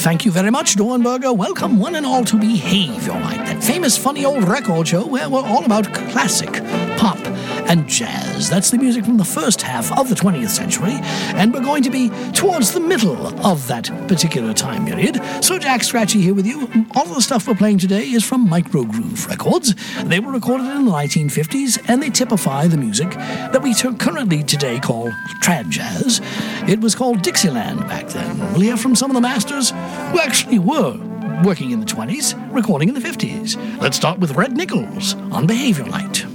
Thank you very much, Dornberger. Welcome one and all to Behavior Light, that famous funny old record show where we're all about classic, pop, and jazz. That's the music from the first half of the 20th century, and we're going to be towards the middle of that particular time period. So Jack Scratchy here with you. All of the stuff we're playing today is from Microgroove Records. They were recorded in the 1950s, and they typify the music that we currently today call trad jazz. It was called Dixieland back then. We'll hear from some of the masters who actually were working in the 20s, recording in the 50s. Let's start with Red Nichols on Behavior Light.